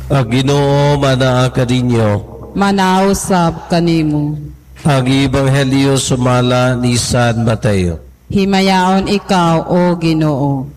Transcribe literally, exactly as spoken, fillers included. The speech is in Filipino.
Ang Ginoo manaa kadinyo. Manausab kanimo. Ang Ebanghelyo sumala ni San Mateo. Himayaon ikaw, O Ginoo.